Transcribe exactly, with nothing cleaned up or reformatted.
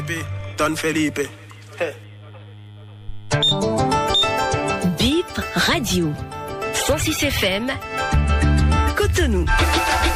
Felipe, Don Felipe. Hey. Bip Radio, cent six F M, Cotonou.